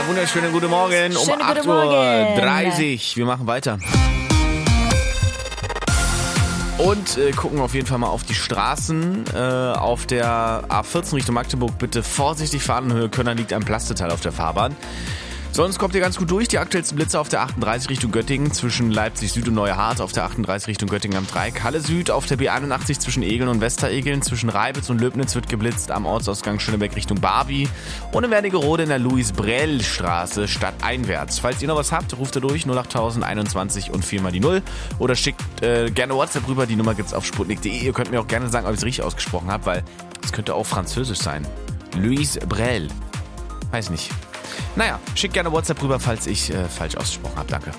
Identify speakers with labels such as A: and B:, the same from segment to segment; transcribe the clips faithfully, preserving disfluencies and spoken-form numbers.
A: wunderschönen guten Morgen um
B: Schöne
A: acht
B: gute
A: Uhr
B: Morgen.
A: dreißig. Wir machen weiter. Und äh, gucken auf jeden Fall mal auf die Straßen. Äh, auf der A vierzehn Richtung Magdeburg bitte vorsichtig fahren. In Höhe Kölner liegt ein Plasteteil auf der Fahrbahn. Sonst kommt ihr ganz gut durch. Die aktuellsten Blitze auf der achtunddreißig Richtung Göttingen zwischen Leipzig Süd und Neuhardt, auf der achtunddreißig Richtung Göttingen am Dreieck. Halle Süd auf der B einundachtzig zwischen Egeln und Westeregeln, zwischen Reibitz und Löbnitz wird geblitzt, am Ortsausgang Schönebeck Richtung Barbie und in Wernigerode in der Louis-Brell-Straße stadteinwärts. Falls ihr noch was habt, ruft ihr durch null acht null null einundzwanzig und vier mal die null oder schickt äh, gerne WhatsApp rüber, die Nummer gibt's auf sputnik punkt de. Ihr könnt mir auch gerne sagen, ob ich es richtig ausgesprochen habe, weil es könnte auch französisch sein. Louis-Brell. Weiß nicht. Naja, schickt gerne WhatsApp rüber, falls ich äh, falsch ausgesprochen habe. Danke.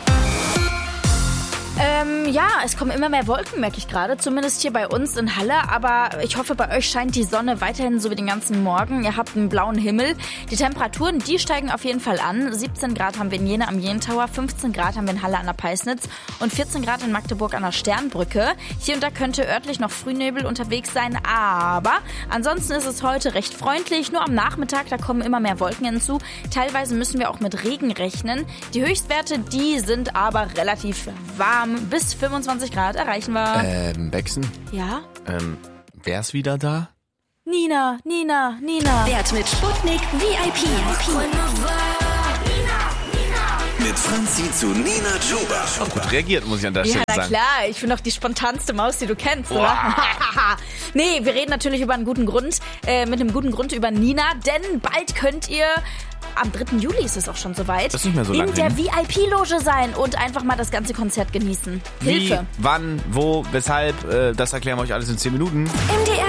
B: Ähm, ja, es kommen immer mehr Wolken, merke ich gerade. Zumindest hier bei uns in Halle. Aber ich hoffe, bei euch scheint die Sonne weiterhin so wie den ganzen Morgen. Ihr habt einen blauen Himmel. Die Temperaturen, die steigen auf jeden Fall an. siebzehn Grad haben wir in Jena am Jentower, fünfzehn Grad haben wir in Halle an der Peisnitz und vierzehn Grad in Magdeburg an der Sternbrücke. Hier und da könnte örtlich noch Frühnebel unterwegs sein. Aber ansonsten ist es heute recht freundlich. Nur am Nachmittag, da kommen immer mehr Wolken hinzu. Teilweise müssen wir auch mit Regen rechnen. Die Höchstwerte, die sind aber relativ warm. Bis fünfundzwanzig Grad erreichen wir.
A: Ähm, Bexen?
B: Ja?
A: Ähm, wer ist wieder da?
B: Nina, Nina, Nina.
C: Wert mit Sputnik V I P.
D: Mit Franzi zu Nina Chuba.
A: Gut reagiert, muss ich an der
B: Ja,
A: Stelle
B: na
A: sagen.
B: klar. Ich bin doch die spontanste Maus, die du kennst, oder? Nee, wir reden natürlich über einen guten Grund, äh, mit einem guten Grund über Nina, denn bald könnt ihr... Am dritten Juli ist es auch schon soweit.
A: Das ist nicht mehr so
B: in
A: lang
B: der
A: hin.
B: V I P-Loge sein und einfach mal das ganze Konzert genießen.
A: Wie,
B: Hilfe.
A: wann, wo, weshalb, äh, das erklären wir euch alles in zehn Minuten.
C: M D R